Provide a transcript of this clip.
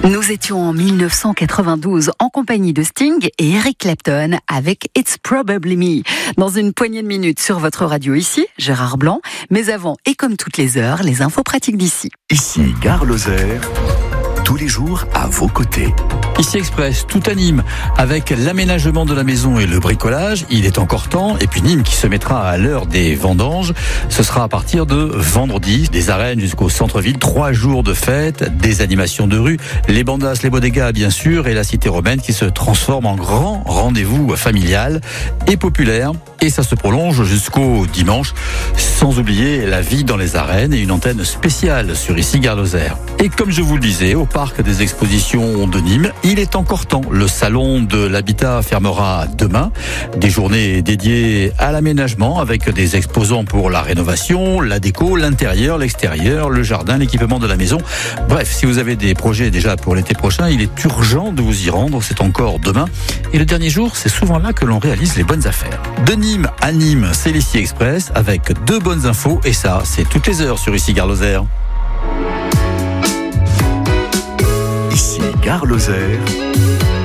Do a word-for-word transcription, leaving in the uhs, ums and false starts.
Nous étions en mille neuf cent quatre-vingt-douze en compagnie de Sting et Eric Clapton avec It's Probably Me. Dans une poignée de minutes sur votre radio ici, Gérard Blanc. Mais avant, et comme toutes les heures, les infos pratiques d'ici. Ici, Gare Lozère, tous les jours à vos côtés. Ici Express, tout à Nîmes, avec l'aménagement de la maison et le bricolage, il est encore temps. Et puis Nîmes qui se mettra à l'heure des vendanges, ce sera à partir de vendredi, des arènes jusqu'au centre-ville, trois jours de fête, des animations de rue, les bandas, les bodegas bien sûr, et la cité romaine qui se transforme en grand rendez-vous familial et populaire. Et ça se prolonge jusqu'au dimanche, sans oublier la vie dans les arènes et une antenne spéciale sur ici Gare Lozère. Et comme je vous le disais, au parc des expositions de Nîmes, il est encore temps. Le salon de l'habitat fermera demain. Des journées dédiées à l'aménagement avec des exposants pour la rénovation, la déco, l'intérieur, l'extérieur, le jardin, l'équipement de la maison. Bref, si vous avez des projets déjà pour l'été prochain, il est urgent de vous y rendre. C'est encore demain. Et le dernier jour, c'est souvent là que l'on réalise les bonnes affaires. De Nîmes à Nîmes, c'est l'Ici Express avec deux bonnes infos. Et ça, c'est toutes les heures sur ici Gare Lozère. Ici Gare Lozère.